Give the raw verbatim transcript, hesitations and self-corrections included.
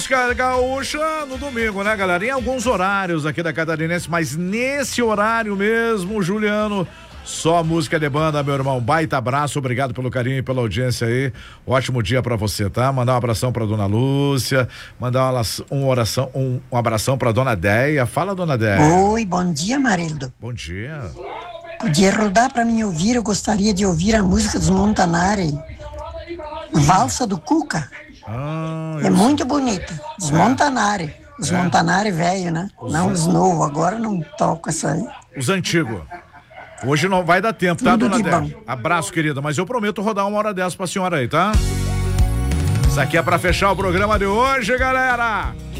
música gaúcha no domingo, né, galera? Em alguns horários aqui da Catarinense, mas nesse horário mesmo, Juliano, só música de banda, meu irmão. Baita abraço, obrigado pelo carinho e pela audiência aí. Ótimo dia pra você, tá? Mandar um abração pra dona Lúcia, mandar uma, uma oração, um, um abração pra dona Déia. Fala, dona Déia. Oi, bom dia, Marildo. Bom dia. Podia rodar pra mim ouvir, eu gostaria de ouvir a música dos Montanari, Valsa do Cuca. Ah, é muito bonita. Os é. Montanari. Os é. Montanari velho, né? Os não os novos. Agora não toco essa aí. Os antigos. Hoje não vai dar tempo, tá, Tudo dona de Déia? Abraço, querida. Mas eu prometo rodar uma hora dessa pra senhora aí, tá? Isso aqui é pra fechar o programa de hoje, galera.